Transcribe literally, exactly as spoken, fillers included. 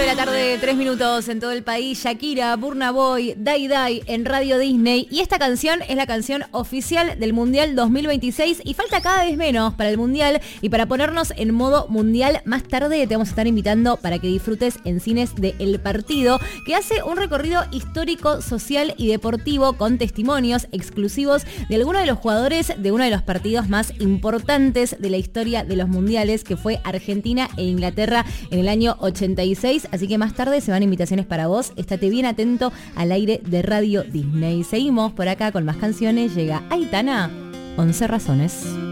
la tarde, tres minutos en todo el país. Shakira, Burna Boy, Die Die en Radio Disney. Y esta canción es la canción oficial del Mundial dos mil veintiséis. Y falta cada vez menos para el Mundial. Y para ponernos en modo mundial, más tarde te vamos a estar invitando para que disfrutes en cines de El Partido, que hace un recorrido histórico, social y deportivo con testimonios exclusivos de algunos de los jugadores de uno de los partidos más importantes de la historia de los mundiales, que fue Argentina e Inglaterra en el año ochenta y seis. Así que más tarde se van invitaciones para vos. Estate bien atento al aire de Radio Disney. Seguimos por acá con más canciones. Llega Aitana, once razones.